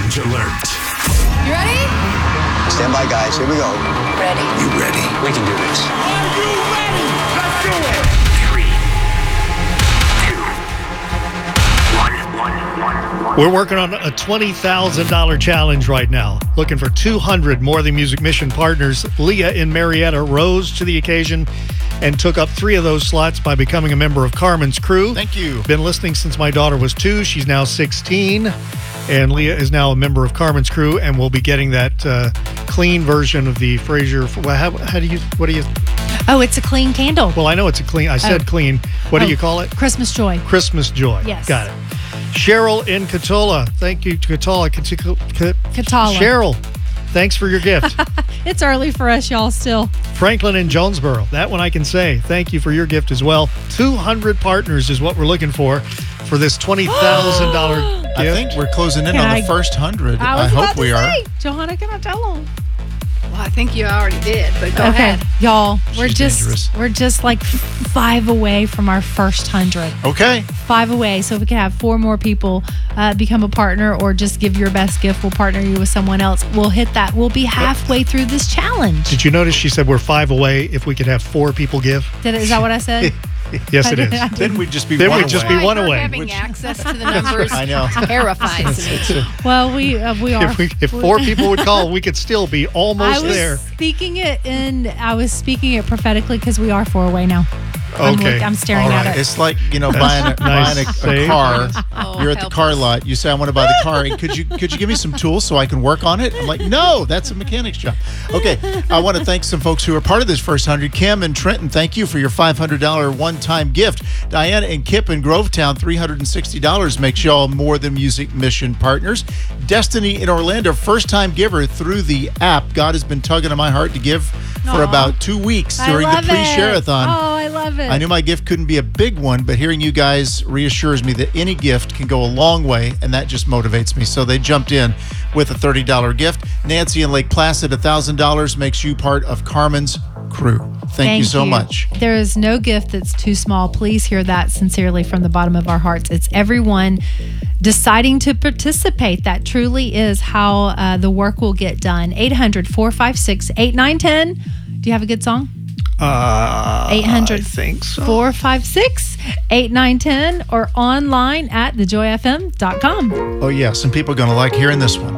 Challenge alert. You ready? Stand by, guys. Here we go. Ready. You ready? We can do this. Are you ready? Let's do it. 3, 2, 1. We're working on a $20,000 challenge right now. Looking for 200 More Than Music Mission partners. Leah in Marietta rose to the occasion and took up 3 of those slots by becoming a member of Carmen's crew. Thank you. Been listening since my daughter was 2. She's now 16. And Leah is now a member of Carmen's crew and will be getting that clean version of the Fraser. What do you? Oh, it's a clean candle. Well, I know it's a clean. I said clean. What do you call it? Christmas Joy. Christmas Joy. Yes. Got it. Cheryl in Katola. Thank you, Katola. Cheryl, thanks for your gift. It's early for us, y'all, still. Franklin in Jonesboro. That one I can say. Thank you for your gift as well. 200 partners is what we're looking for this $20,000 gift. I think we're closing in on the first 100. I hope we are. Johanna, can I tell them? Well, I think you already did, but go ahead. Y'all, we're dangerous. just like 5 away from our first 100. Okay. 5 away. So if we can have 4 more people become a partner or just give your best gift, we'll partner you with someone else. We'll hit that. We'll be halfway through this challenge. Did you notice she said we're 5 away if we could have 4 people give? Is that what I said? Yes, it is. Then we'd just be Then one we'd just away. be one away. Having access to the numbers I know. terrifies me. Well, we are. If 4 people would call, we could still be almost there. I was speaking it prophetically because we are 4 away now. Okay. I'm staring All at right. it. It's like, buying a save. car. Oh, You're at the help car us. lot. You say, I want to buy the car. And could you give me some tools so I can work on it? I'm like, no, that's a mechanic's job. Okay. I want to thank some folks who are part of this first 100. Kim and Trenton, thank you for your $500 one-time gift. Diana and Kip in Grovetown, $360 makes y'all More Than Music Mission partners. Destiny in Orlando, first-time giver through the app. God has been tugging on my heart to give for about 2 weeks during the pre-share-a-thon. Oh, I love it. I knew my gift couldn't be a big one, but hearing you guys reassures me that any gift can go a long way, and that just motivates me. So they jumped in with a $30 gift. Nancy in Lake Placid, $1,000 makes you part of Carmen's crew. Thank you so much. There is no gift that's too small. Please hear that sincerely from the bottom of our hearts. It's everyone deciding to participate. That truly is how the work will get done. 800-456-8910. Do you have a good song? 800 I think so. 456-8910 or online at thejoyfm.com. Oh, yeah. Some people are going to like hearing this one.